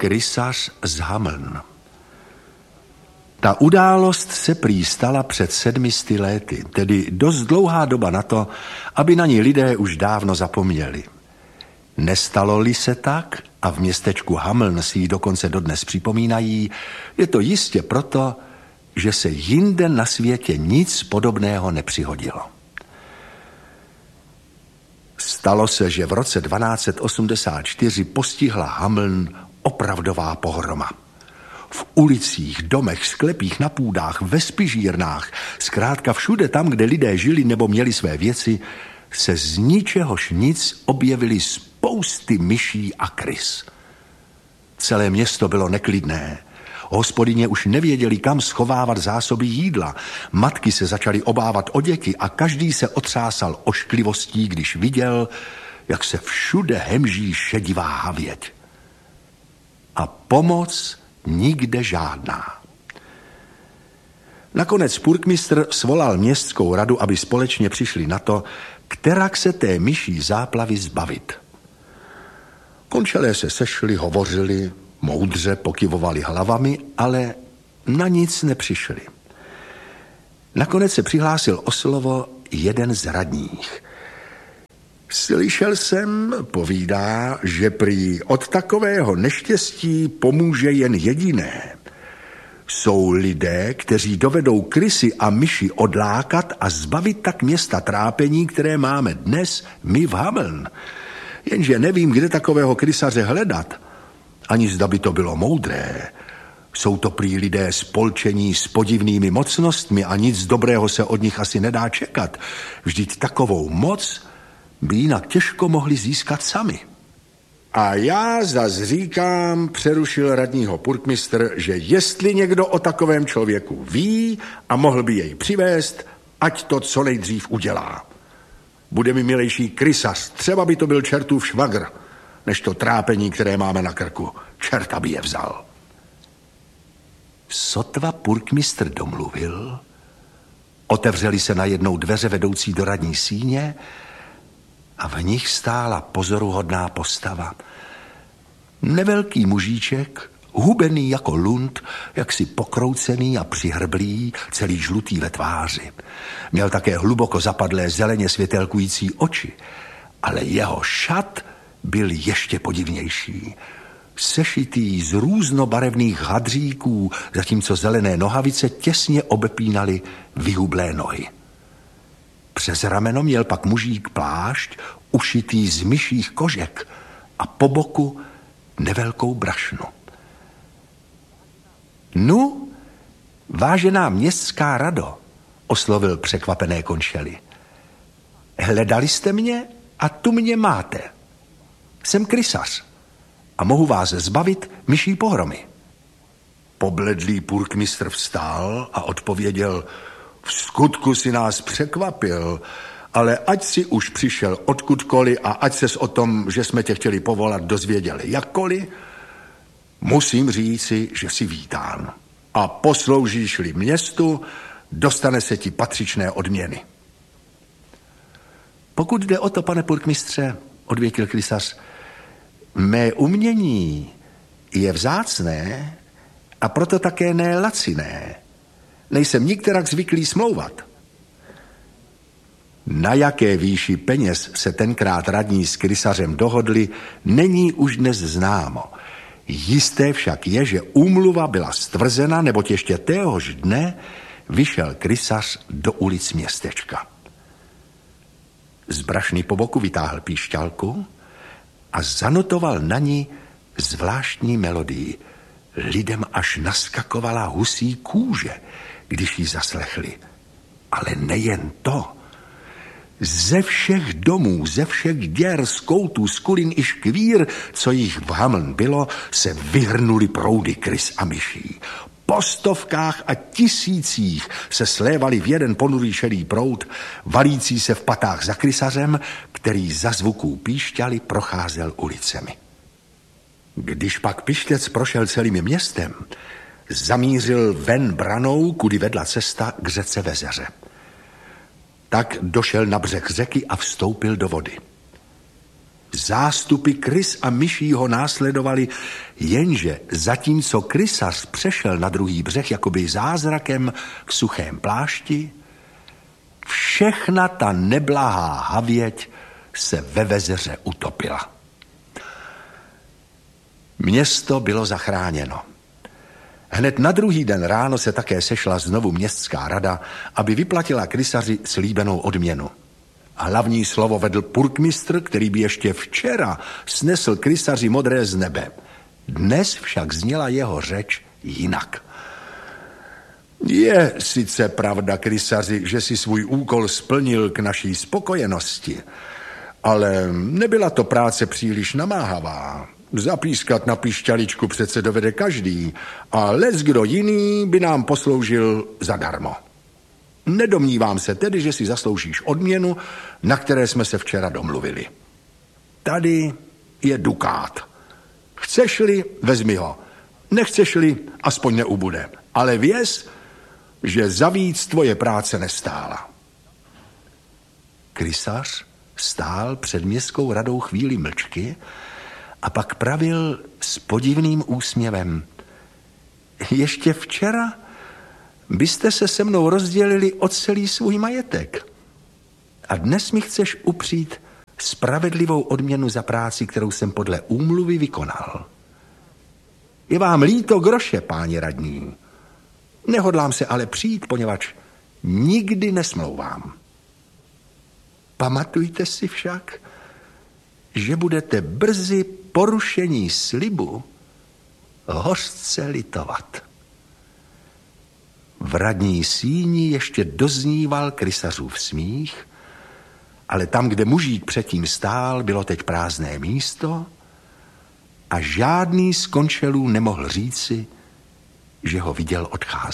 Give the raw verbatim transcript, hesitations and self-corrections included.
Krysař z Hameln. Ta událost se prý stala před sedmisty léty, tedy dost dlouhá doba na to, aby na ní lidé už dávno zapomněli. Nestalo-li se tak, a v městečku Hameln si ji dokonce dodnes připomínají, je to jistě proto, že se jinde na světě nic podobného nepřihodilo. Stalo se, že v roce dvanáct set osmdesát čtyři postihla Hameln opravdová pohroma. V ulicích, domech, sklepích, na půdách, ve spižírnách, zkrátka všude tam, kde lidé žili nebo měli své věci, se z ničehož nic objevily spousty myší a krys. Celé město bylo neklidné. Hospodyně už nevěděli, kam schovávat zásoby jídla. Matky se začaly obávat o děti a každý se otřásal ošklivostí, když viděl, jak se všude hemží šedivá havěť. A pomoc nikde žádná. Nakonec purkmistr svolal městskou radu, aby společně přišli na to, kterak se té myší záplavy zbavit. Končelé se sešli, hovořili, moudře pokyvovali hlavami, ale na nic nepřišli. Nakonec se přihlásil o slovo jeden z radních. Slyšel jsem, povídá, že prý od takového neštěstí pomůže jen jediné. Jsou lidé, kteří dovedou krysy a myši odlákat a zbavit tak města trápení, které máme dnes my v Hameln. Jenže nevím, kde takového krysaře hledat. Ani zda by to bylo moudré. Jsou to prý lidé spolčení s podivnými mocnostmi a nic dobrého se od nich asi nedá čekat. Vždyť takovou moc by jinak těžko mohli získat sami. A já zas říkám, přerušil radního purkmistr, že jestli někdo o takovém člověku ví a mohl by jej přivést, ať to co nejdřív udělá. Bude mi milejší krysař, třeba by to byl čertův švagr, než to trápení, které máme na krku. Čerta by je vzal. Sotva purkmistr domluvil, otevřeli se najednou dveře vedoucí do radní síně a v nich stála pozoruhodná postava. Nevelký mužíček, hubený jako lund, jaksi pokroucený a přihrblý, celý žlutý ve tváři. Měl také hluboko zapadlé zeleně světelkující oči, ale jeho šat byl ještě podivnější. Sešitý z různobarevných hadříků, zatímco zelené nohavice těsně obepínaly vyhublé nohy. Přes rameno měl pak mužík plášť, ušitý z myších kožek a po boku nevelkou brašnu. Nu, vážená městská rado, oslovil překvapené končely. Hledali jste mě a tu mě máte. Jsem krysař a mohu vás zbavit myší pohromy. Pobledlý purkmistr vstál a odpověděl, v skutku si nás překvapil, ale ať si už přišel odkudkoliv a ať ses o tom, že jsme tě chtěli povolat, dozvěděli jakkoliv, musím říci, že jsi vítán. A posloužíš-li městu, dostane se ti patřičné odměny. Pokud jde o to, pane purkmistře, odvětil krysař, mé umění je vzácné a proto také ne laciné. Nejsem nikterak zvyklý smlouvat. Na jaké výši peněz se tenkrát radní s krysařem dohodli, není už dnes známo. Jisté však je, že úmluva byla stvrzena, neboť ještě téhož dne vyšel krysař do ulic městečka. Z brašny po boku vytáhl píšťalku a zanotoval na ní zvláštní melodii. Lidem až naskakovala husí kůže, když ji zaslechli. Ale nejen to. Ze všech domů, ze všech děr, z koutů, z kulin i škvír, co jich v Hameln bylo, se vyhrnuli proudy krys a myší. Po stovkách a tisících se slévali v jeden ponurý šedý proud, valící se v patách za krysařem, který za zvuků píšťaly procházel ulicemi. Když pak pištěc prošel celým městem, zamířil ven branou, kudy vedla cesta k řece Vezeře. Tak došel na břeh řeky a vstoupil do vody. Zástupy krys a myší ho následovali, jenže zatímco krysař přešel na druhý břeh jakoby zázrakem k suchém plášti, všechna ta neblahá havěť se ve vezeře utopila. Město bylo zachráněno. Hned na druhý den ráno se také sešla znovu městská rada, aby vyplatila krysaři slíbenou odměnu. Hlavní slovo vedl purkmistr, který by ještě včera snesl krysaři modré z nebe. Dnes však zněla jeho řeč jinak. Je sice pravda, krysaři, že si svůj úkol splnil k naší spokojenosti, ale nebyla to práce příliš namáhavá. Zapískat na pišťaličku přece dovede každý a leckdo jiný by nám posloužil zadarmo. Nedomnívám se tedy, že si zasloužíš odměnu, na které jsme se včera domluvili. Tady je dukát. Chceš-li, vezmi ho. Nechceš-li, aspoň neubude. Ale věz, že za víc tvoje práce nestála. Krysař stál před městskou radou chvíli mlčky a pak pravil s podivným úsměvem. Ještě včera byste se se mnou rozdělili o celý svůj majetek. A dnes mi chceš upřít spravedlivou odměnu za práci, kterou jsem podle úmluvy vykonal. Je vám líto groše, páni radní. Nehodlám se ale přijít, poněvadž nikdy nesmlouvám. Pamatujte si však, že budete brzy porušení slibu hořce litovat. V radní síni ještě dozníval krysařův smích, ale tam, kde mužík předtím stál, bylo teď prázdné místo a žádný z končelů nemohl říci, že ho viděl odcházet.